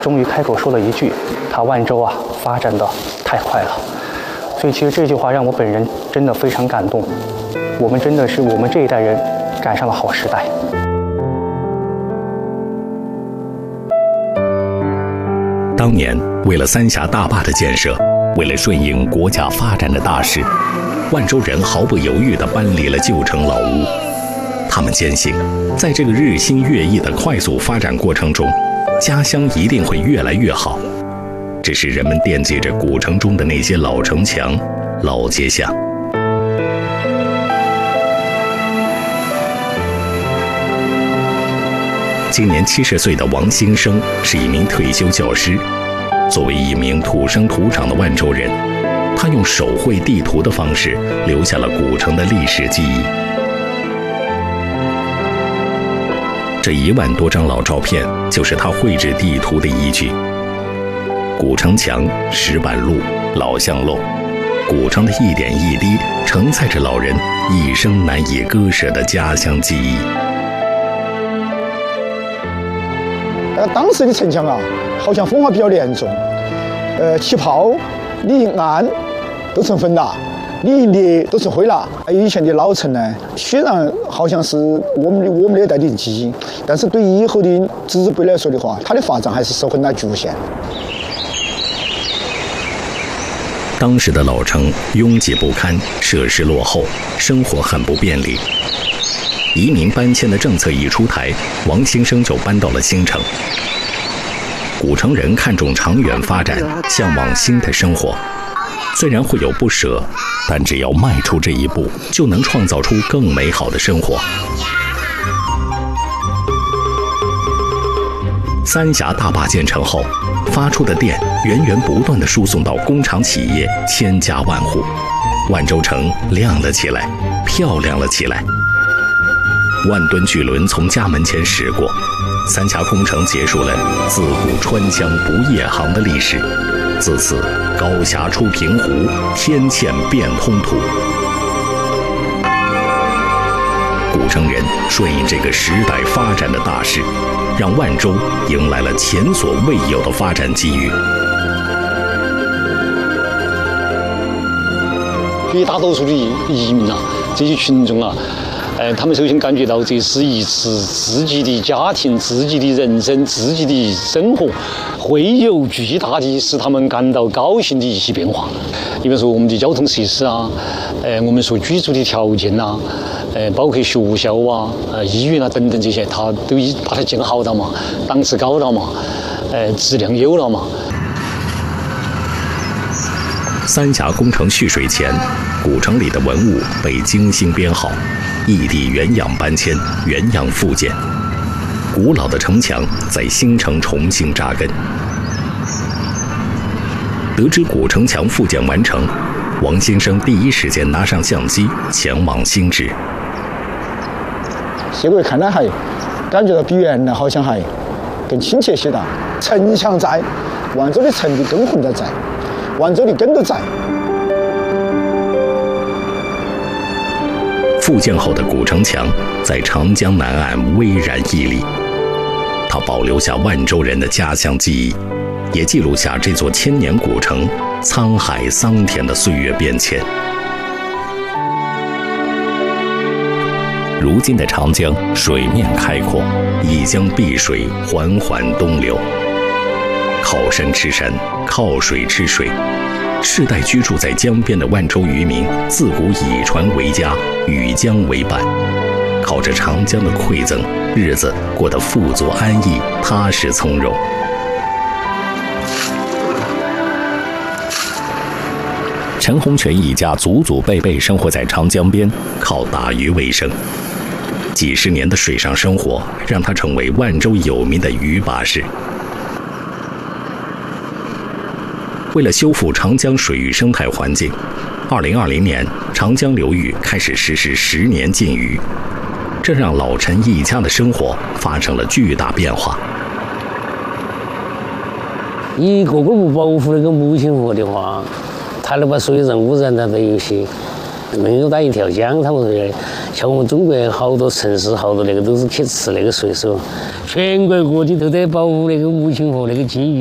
终于开口说了一句：“他万州啊，发展的太快了。”所以其实这句话让我本人真的非常感动。我们真的是我们这一代人赶上了好时代。 当年为了三峡大坝的建设，为了顺应国家发展的大势，万州人毫不犹豫地搬离了旧城老屋。他们坚信，在这个日新月异的快速发展过程中，家乡一定会越来越好。只是人们惦记着古城中的那些老城墙、老街巷。今年70岁的王兴生是一名退休教师。作为一名土生土长的万州人，他用手绘地图的方式留下了古城的历史记忆。这1万多张老照片就是他绘制地图的依据。古城墙、石板路、老巷漏，古城的一点一滴承载着老人一生难以割舍的家乡记忆。 当时的城墙啊，好像风化比较严重，起泡、你一按都成粉了，你一捏都成灰了。以前的老城呢，虽然好像是我们那代的记忆，但是对于以后的子辈来说的话，它的发展还是受很大局限。 当时的老城拥挤不堪，设施落后，生活很不便利。移民搬迁的政策一出台，王兴生就搬到了新城。古城人看重长远发展，向往新的生活。虽然会有不舍，但只要迈出这一步，就能创造出更美好的生活。三峡大坝建成后，发出的电源源不断地输送到工厂企业，千家万户，万州城亮了起来，漂亮了起来。万吨巨轮从家门前驶过，三峡工程结束了自古川湘不夜航的历史。自此，高峡出平湖，天堑变通途。古城人顺应这个时代发展的大势，让万州迎来了前所未有的发展机遇。 绝大多数的移民啊，这些群众啊，他们首先感觉到这是一次自己的家庭、自己的人生、自己的生活会有巨大的使他们感到高兴的一些变化。比如说我们的交通设施啊，我们所居住的条件呐，包括学校啊、医院啊等等这些，它都把它建好了嘛，档次高了嘛，质量有了嘛。 三峡工程蓄水前，古城里的文物被精心编好，异地原样搬迁，原样复建。古老的城墙在新城重新扎根。得知古城墙复建完成，王兴生第一时间拿上相机前往新址。 结果看来还感觉到比原来好像还更亲切些了。城墙在，万州的城的根魂都在，万州的根都在。 复建后的古城墙在长江南岸巍然屹立，它保留下万州人的家乡记忆，也记录下这座千年古城沧海桑田的岁月变迁。如今的长江水面开阔，一江碧水缓缓东流。靠山吃山，靠水吃水，世代居住在江边的万州渔民，自古以船为家，与江为伴，靠着长江的馈赠，日子过得富足安逸，踏实从容。陈洪全一家祖祖辈辈生活在长江边，靠打鱼为生。几十年的水上生活，让他成为万州有名的鱼把式。为了修复长江水域生态环境，2020年长江流域开始实施10年禁渔，这让老陈一家的生活发生了巨大变化。 一个个不保护那个母亲河的话，它能把水质污染的都有些。没有打一条江，他们说像我们中国好多城市好多那个都是去吃那个水手， 全国各地都在保护那个母亲河那个鲸鱼。